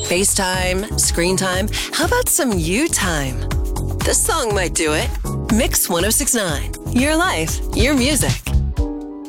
FaceTime, screen time. How about some you time? This song might do it. Mix 1069. Your life, your music.